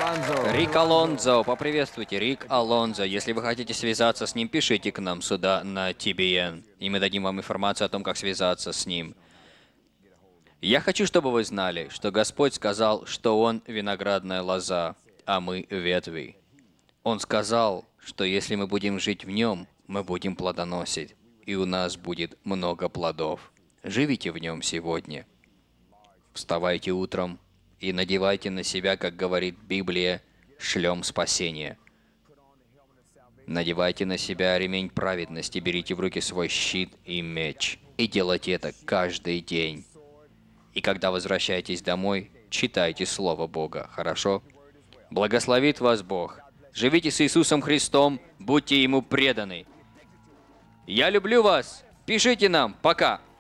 Рик Алонзо, поприветствуйте, Рик Алонзо. Если вы хотите связаться с ним, пишите к нам сюда на TBN, и мы дадим вам информацию о том, как связаться с ним. Я хочу, чтобы вы знали, что Господь сказал, что Он виноградная лоза, а мы ветви. Он сказал, что если мы будем жить в Нем, мы будем плодоносить, и у нас будет много плодов. Живите в Нем сегодня. Вставайте утром и надевайте на себя, как говорит Библия, шлем спасения. Надевайте на себя ремень праведности, берите в руки свой щит и меч. И делайте это каждый день. И когда возвращаетесь домой, читайте Слово Бога, хорошо? Благословит вас Бог. Живите с Иисусом Христом, будьте Ему преданы. Я люблю вас. Пишите нам. Пока.